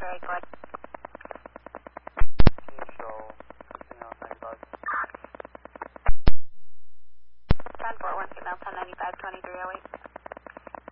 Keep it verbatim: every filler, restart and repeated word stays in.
Cherry, go ahead. Can you show Casino ninety-five? ten four one, female, ten ninety-five, twenty-three oh eight.